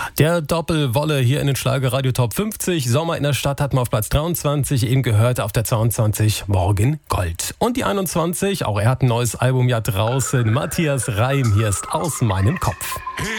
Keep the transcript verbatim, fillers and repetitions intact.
Der Doppelwolle hier in den Schlagerradio Top fünfzig. Sommer in der Stadt hatten wir auf Platz dreiundzwanzig, eben gehört auf der zweiundzwanzig Morgen Gold. Und die einundzwanzig, auch er hat ein neues Album ja draußen. Matthias Reim, hier ist Aus meinem Kopf.